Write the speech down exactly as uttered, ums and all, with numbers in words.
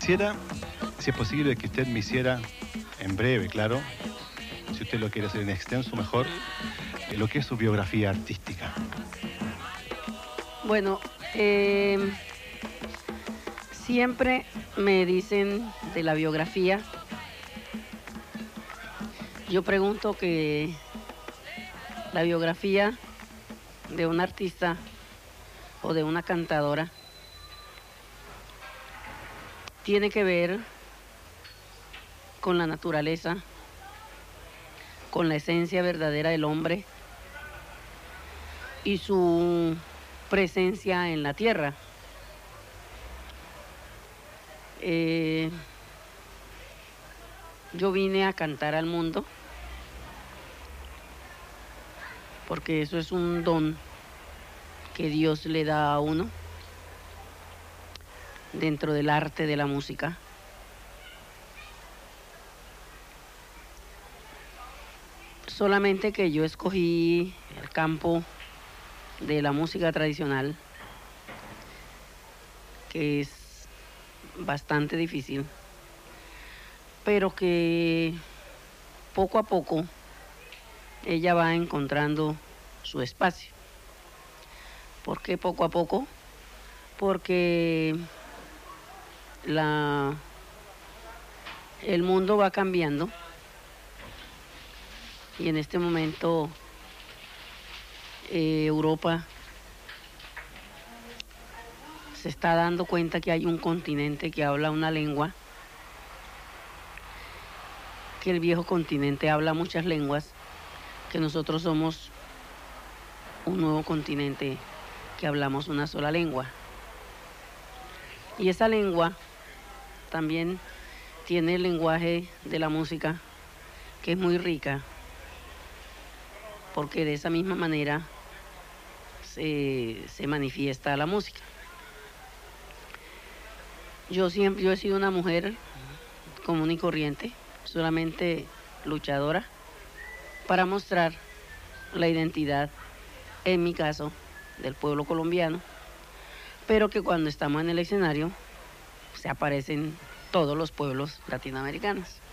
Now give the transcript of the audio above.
Quisiera, si es posible, que usted me hiciera, en breve, claro, si usted lo quiere hacer en extenso, mejor, eh, lo que es su biografía artística. Bueno, eh, siempre me dicen de la biografía. Yo pregunto que la biografía de un artista o de una cantadora tiene que ver con la naturaleza, con la esencia verdadera del hombre y su presencia en la tierra. Eh, yo vine a cantar al mundo porque eso es un don que Dios le da a uno dentro del arte de la música. Solamente que yo escogí el campo de la música tradicional, que es bastante difícil, pero que poco a poco ella va encontrando su espacio. ¿Por qué poco a poco? Porque la, el mundo va cambiando y en este momento eh, Europa se está dando cuenta que hay un continente que habla una lengua, que el viejo continente habla muchas lenguas, que nosotros somos un nuevo continente que hablamos una sola lengua. Y esa lengua también tiene el lenguaje de la música, que es muy rica, porque de esa misma manera se, se manifiesta la música. Yo siempre, yo he sido una mujer común y corriente, solamente luchadora, para mostrar la identidad, en mi caso, del pueblo colombiano, pero que cuando estamos en el escenario se aparecen todos los pueblos latinoamericanos.